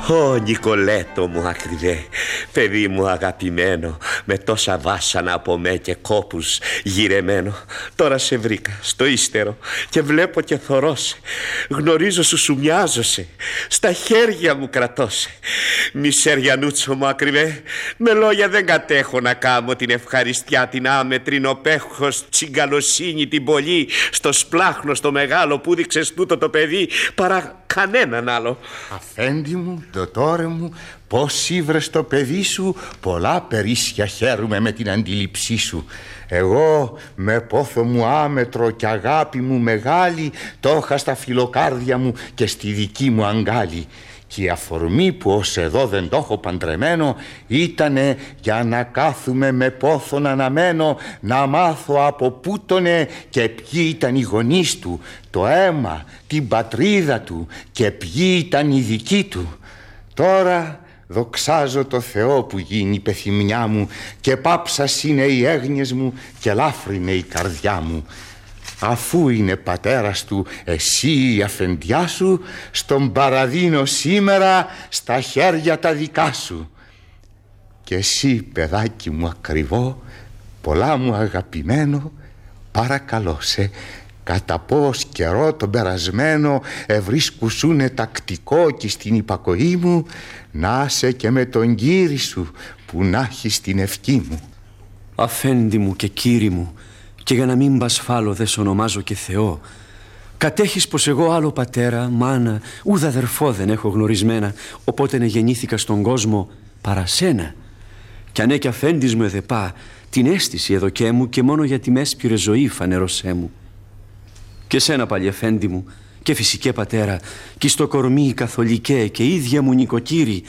Ω Νικολέτο μου ακριβέ, παιδί μου αγαπημένο, με τόσα βάσανα από με και κόπους γυρεμένο. Τώρα σε βρήκα στο ύστερο και βλέπω και θωρώσαι. Γνωρίζω σου μοιάζωσε, στα χέρια μου κρατώσε. Μισεριανούτσο μου ακριβέ, με λόγια δεν κατέχω να κάμω την ευχαριστιά την άμετρη νοπέχος, τσιγκαλοσύνη την πολύ, στο σπλάχνο στο μεγάλο που δείξες τούτο το παιδί παρά κανέναν άλλο. Αφέντη μου, ντοτόρε μου, πως ήβρες το παιδί σου, πολλά περίσσια χαίρουμε με την αντίληψή σου. Εγώ με πόθο μου άμετρο και αγάπη μου μεγάλη, το είχα στα φιλοκάρδια μου και στη δική μου αγκάλη. Και η αφορμή που ως εδώ δεν το έχω παντρεμένο ήτανε για να κάθουμε με πόθον αναμένο, να μάθω από πούτονε και ποιοι ήταν οι γονείς του, το αίμα, την πατρίδα του και ποιοι ήταν οι δικοί του. Τώρα δοξάζω το Θεό που γίνει η πεθυμιά μου και πάψας είναι οι έγνοιες μου και λάφρινε η καρδιά μου. Αφού είναι πατέρας του εσύ η αφεντιά σου, στον παραδίνω σήμερα στα χέρια τα δικά σου. Και εσύ παιδάκι μου ακριβό, πολλά μου αγαπημένο, παρακαλώ σε, κατά πώς καιρό τον περασμένο ευρίσκουσούνε τακτικό και στην υπακοή μου, να είσαι και με τον κύρι σου που να έχεις την ευχή μου. Αφέντη μου και κύρι μου, και για να μην μπασφάλω δε σ' ονομάζω και Θεό, κατέχεις πως εγώ άλλο πατέρα, μάνα, ούδα αδερφό δεν έχω γνωρισμένα, οπότε γεννήθηκα στον κόσμο παρά σένα. Κι αν και αφέντης μου εδεπά, την αίσθηση εδωκέ μου και μόνο για τη μέσπηρε ζωή φανερωσέ μου. Και σένα πάλι αφέντη μου και φυσικέ πατέρα, κι στο κορμί καθολικέ και ίδια μου νοικοκύρη,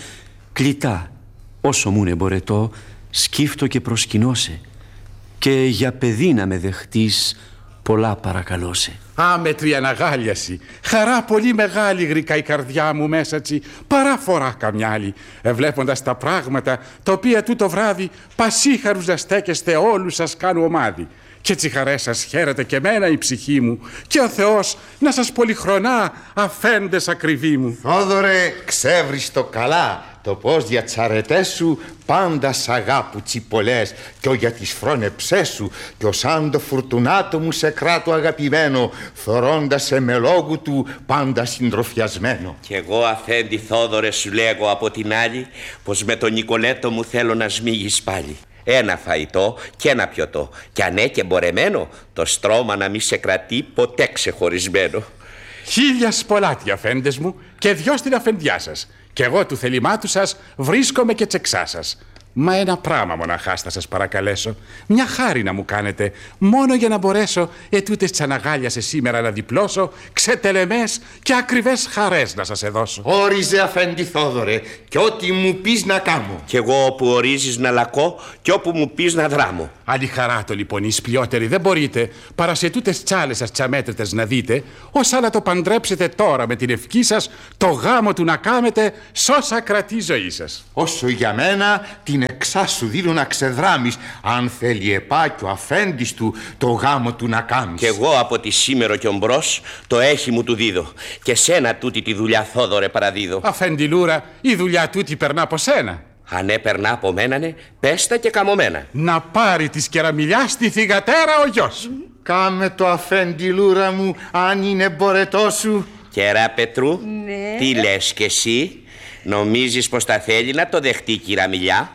κλητά όσο μου είναι μπορετό, σκύφτω και προσκυνώσε. Και για παιδί να με δεχτείς, πολλά παρακαλώσε. Άμετρη αναγάλιαση, χαρά πολύ μεγάλη γρικά η καρδιά μου μέσα τσι, παρά φορά καμιά άλλη, ευλέποντας τα πράγματα τα οποία τούτο βράδυ πασίχαρους να στέκεστε όλους σας κάνω ομάδι. Κι έτσι χαρές σας χαίρεται και μένα η ψυχή μου, και ο Θεός να σας πολυχρονά, αφέντες ακριβή μου. Θόδωρε, ξέβρεις το καλά, το πως για τις αρετές σου πάντα σ' αγάπου τσιπολές, κι ο για τις φρόνεψές σου, κι ο σαν το φουρτουνάτο μου σε κράτο αγαπημένο, θωρώντας σε με λόγου του πάντα συντροφιασμένο. Κι εγώ αφέντη Θόδωρε σου λέγω από την άλλη, πως με τον Νικολέτο μου θέλω να σμίγεις πάλι. Ένα φαϊτό και ένα πιωτό, κι αν και μπορεμένο, το στρώμα να μη σε κρατεί ποτέ ξεχωρισμένο. Χίλια σπολάτια αφέντες μου και δυο στην αφεντιά σας, κι εγώ του θελημάτου σας βρίσκομαι και τσεξά σας. Μα ένα πράγμα μοναχά θα σας παρακαλέσω, μια χάρη να μου κάνετε, μόνο για να μπορέσω ετούτες της αναγάλιασες σήμερα να διπλώσω, ξετελεμές και ακριβές χαρές να σας εδώσω. Όριζε αφέντη Θόδωρε, και ό,τι μου πεις να κάμω. Κι εγώ όπου ορίζεις να λακώ και όπου μου πεις να δράμω. Άλλη χαρά το λοιπόν εις πλειότερη δεν μπορείτε, παρά σε τούτες τσάλες σας τσαμέτρετες να δείτε, όσα να το παντρέψετε τώρα με την ευχή σας, το γάμο του να κάμετε σ' όσα κρατεί η ζωή σας. Όσο για μένα την εξάσου δίνω να ξεδράμεις, αν θέλει επά κι ο αφέντης του το γάμο του να κάμεις. Κι εγώ από τη σήμερα κι ομπρός το έχει μου του δίδω, και σένα τούτη τη δουλειά Θόδωρε παραδίδω. Αφεντιλούρα, η δουλειά τούτη περνά από σένα. Αν έπαιρνα από μένανε, πέστα και καμωμένα. Να πάρει της κεραμιλιάς στη θυγατέρα ο γιος. Κάμε το αφεντιλούρα μου, αν είναι μπορετό σου. Κερά Πετρού, ναι. Τι λες κι εσύ, νομίζεις πως τα θέλει να το δεχτεί κυραμιλιά?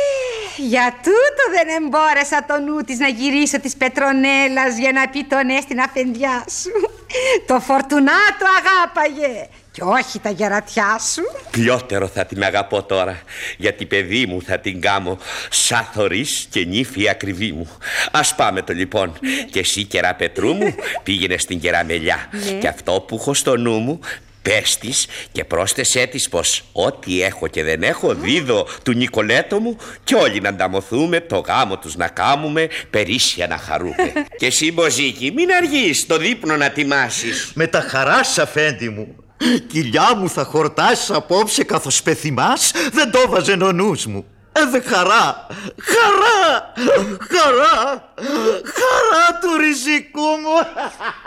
Για τούτο δεν εμπόρεσα το νου της να γυρίσω της Πετρονέλας για να πει το ναι στην αφεντιά σου. Το φορτουνάτο αγάπαγε κι όχι τα γερατιά σου. Πλιότερο θα την αγαπώ τώρα, γιατί παιδί μου θα την κάμω σαν θωρής και νύφη ακριβή μου. Ας πάμε το λοιπόν. Και εσύ κερά Πετρού μου πήγαινε στην κεραμελιά. Και αυτό που έχω στο νου μου πες της και πρόσθεσέ της πως ό,τι έχω και δεν έχω δίδω του Νικολέτο μου, κι όλοι να ανταμωθούμε, το γάμο τους να κάμουμε, περίσσια να χαρούμε. Και εσύ Μποζίκη μην αργείς το δείπνο να τιμάσεις. Με τα χαράς αφέντη μου. Κοιλιά μου θα χορτάσεις απόψε καθώς πεθυμάς, δεν το βάζε ο νους μου. Δε χαρά, χαρά, χαρά, χαρά του ριζικού μου.